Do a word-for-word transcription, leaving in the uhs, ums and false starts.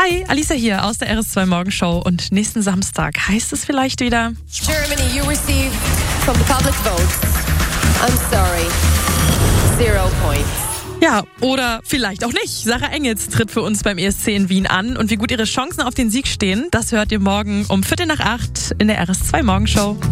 Hi, Alisa hier aus der R S zwei Morgenshow und nächsten Samstag heißt es vielleicht wieder... Germany, you received from the public votes. I'm sorry. Zero points. Ja, oder vielleicht auch nicht. Sarah Engels tritt für uns beim E S C in Wien an und wie gut ihre Chancen auf den Sieg stehen, das hört ihr morgen um Viertel nach acht in der R S zwei Morgenshow.